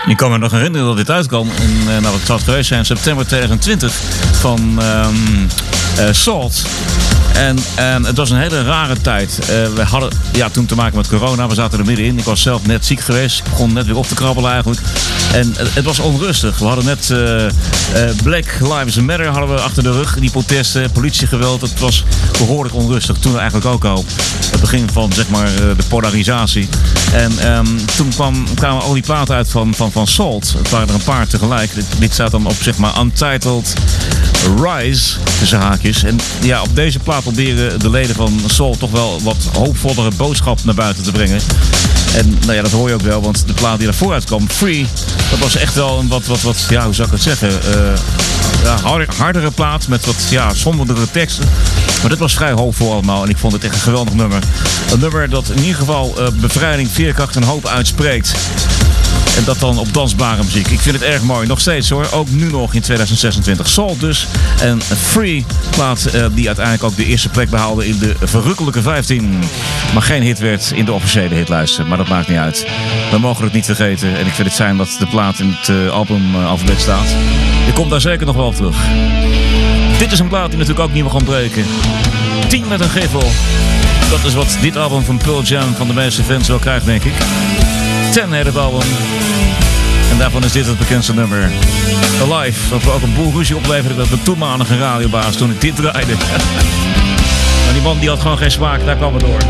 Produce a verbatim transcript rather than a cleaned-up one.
Ik kan me nog herinneren dat dit uitkwam. En, uh, nou, het zou geweest zijn in september tweeduizend twintig van um, uh, Salt. En, en het was een hele rare tijd. Uh, we hadden ja, toen te maken met corona. We zaten er middenin. Ik was zelf net ziek geweest. Ik begon net weer op te krabbelen eigenlijk. En uh, het was onrustig. We hadden net uh, uh, Black Lives Matter hadden we achter de rug. Die protesten, politiegeweld. Het was behoorlijk onrustig. Toen eigenlijk ook al. Het begin van zeg maar uh, de polarisatie. En um, toen kwam, kwamen al die platen uit van, van, van Salt. Het waren er een paar tegelijk. Dit, dit staat dan op zeg maar Untitled Rise. Tussen haakjes. En ja, op deze plaat proberen de leden van Salt toch wel wat hoopvollere boodschap naar buiten te brengen. En nou ja, dat hoor je ook wel, want de plaat die daarvoor uitkwam, Free, dat was echt wel een wat, wat, wat ja, hoe zou ik het zeggen, uh, ja, harder, hardere plaat met wat, ja, somberdere teksten. Maar dit was vrij hoopvol allemaal en ik vond het echt een geweldig nummer. Een nummer dat in ieder geval uh, bevrijding, veerkracht en hoop uitspreekt. En dat dan op dansbare muziek. Ik vind het erg mooi. Nog steeds hoor. Ook nu nog in tweeduizend zesentwintig. Salt dus. En Free plaat uh, die uiteindelijk ook de eerste plek behaalde in de verrukkelijke vijftien. Maar geen hit werd in de officiële hitlijsten. Maar dat maakt niet uit. We mogen het niet vergeten. En ik vind het fijn dat de plaat in het uh, albumalfabet staat. Je komt daar zeker nog wel op terug. Dit is een plaat die natuurlijk ook niet meer gaan breken. tien met een gevel. Dat is wat dit album van Pearl Jam van de meeste fans wel krijgt, denk ik. ten heet het album. En daarvan is dit het bekendste nummer. Alive. Dat we ook een boel ruzie opleverde met de toenmalige radiobaas toen ik dit draaide. Maar die man die had gewoon geen smaak, daar kwam het door.